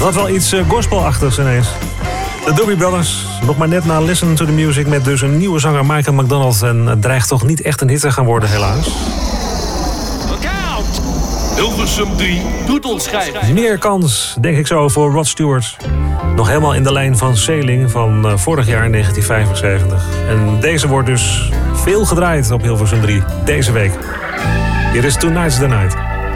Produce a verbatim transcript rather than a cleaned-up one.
had wel iets uh, gospelachtigs ineens. De Doobie Brothers, nog maar net na Listen to the Music... met dus een nieuwe zanger Michael McDonald. En het dreigt toch niet echt een hit te gaan worden, helaas. Look out! Hilversum drie doet ons schrijven. Meer kans, denk ik zo, voor Rod Stewart. Nog helemaal in de lijn van Sailing van uh, vorig jaar, negentien vijfenzeventig. En deze wordt dus veel gedraaid op Hilversum drie, deze week. Hier is Tonight's the Night.